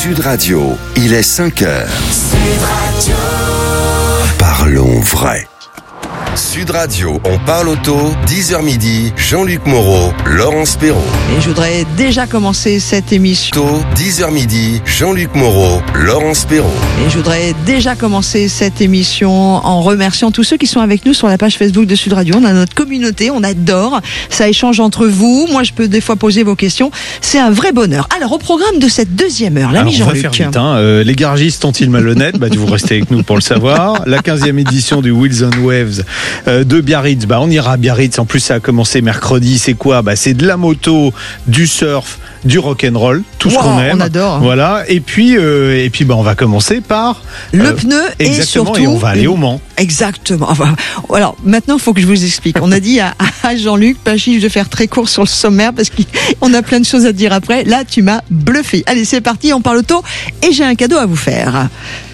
Sud Radio, il est 5h. Sud Radio. Parlons vrai. Sud Radio, on parle auto, 10h midi, Jean-Luc Moreau, Laurence Perrault. Et je voudrais déjà commencer cette émission. Auto, 10h midi, Jean-Luc Moreau, Laurence Perrault. Et je voudrais déjà commencer cette émission en remerciant tous ceux qui sont avec nous sur la page Facebook de Sud Radio. On a notre communauté, on adore, ça échange entre vous. Moi, je peux des fois poser vos questions. C'est un vrai bonheur. Alors, au programme de cette deuxième heure, l'ami Jean-Luc. On va faire vite, les garagistes sont-ils malhonnêtes? Vous restez avec nous pour le savoir. La 15e édition du Wheels on Waves de Biarritz, on ira à Biarritz. En plus, ça a commencé mercredi. C'est quoi? C'est de la moto, du surf, du rock'n'roll, tout ce qu'on aime. On adore. Voilà. Et puis, on va commencer par le pneu et surtout. Et on va aller au Mans. Exactement. Alors maintenant, il faut que je vous explique. On a dit à Jean-Luc Pachich de faire très court sur le sommaire parce qu'on a plein de choses à dire après. Là, tu m'as bluffé. Allez, c'est parti. On parle auto et j'ai un cadeau à vous faire.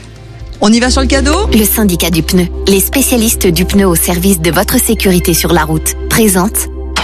On y va sur le cadeau? Le syndicat du pneu, les spécialistes du pneu au service de votre sécurité sur la route, présente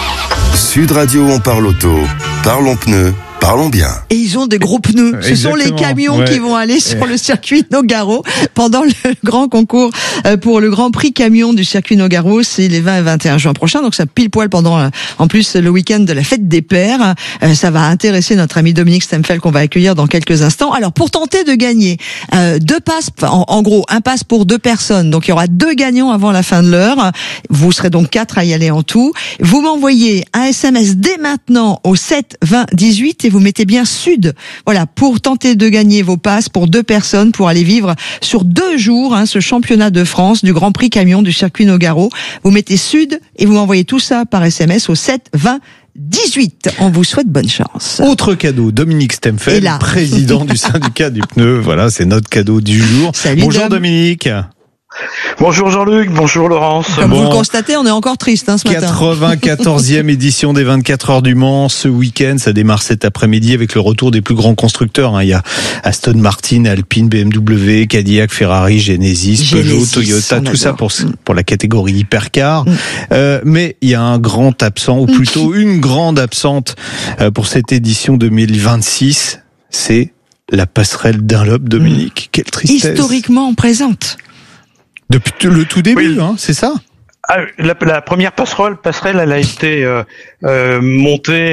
Sud Radio, on parle auto, parlons pneus, parlons bien. Et ils ont des gros pneus. Ce sont les camions qui vont aller sur le circuit Nogaro pendant le grand concours pour le Grand Prix camion du circuit Nogaro. C'est les 20 et 21 juin prochains. Donc ça pile poil pendant, en plus, le week-end de la fête des pères. Ça va intéresser notre ami Dominique Stemfeld qu'on va accueillir dans quelques instants. Alors pour tenter de gagner deux passes, en gros un pass pour deux personnes. Donc il y aura deux gagnants avant la fin de l'heure. Vous serez donc 4 à y aller en tout. Vous m'envoyez un SMS dès maintenant au 7 20 18 et vous mettez bien Sud. Voilà, pour tenter de gagner vos passes pour deux personnes pour aller vivre sur 2 jours ce championnat de France du Grand Prix camion du circuit Nogaro. Vous mettez Sud et vous m'envoyez tout ça par SMS au 7 20 18. On vous souhaite bonne chance. Autre cadeau, Dominique Stemfeld, président du syndicat du pneu. Voilà, c'est notre cadeau du jour. Salut Bonjour Dominique. Bonjour Jean-Luc, bonjour Laurence. Comme vous le constatez, on est encore triste ce matin. 94e édition des 24 heures du Mans ce week-end. Ça démarre cet après-midi avec le retour des plus grands constructeurs. Il y a Aston Martin, Alpine, BMW, Cadillac, Ferrari, Genesis, Peugeot, Toyota, tout ça pour la catégorie hypercar. Mais il y a un grand absent, ou plutôt une grande absente pour cette édition 2026. C'est la passerelle Dunlop, Dominique. Quelle tristesse. Historiquement présente. Depuis le tout début, c'est ça? La première passerelle, elle a été montée